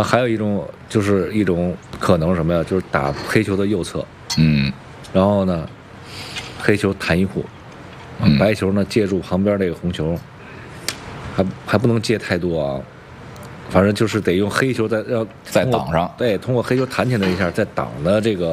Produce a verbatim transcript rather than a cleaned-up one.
啊，还有一种就是一种可能什么呀？就是打黑球的右侧， 嗯， 然后呢，黑球弹一护， 嗯白球呢借助旁边这个红球，还还不能借太多啊。反正就是得用黑球再要再挡上， 对，通过黑球弹起来一下，再挡的这个。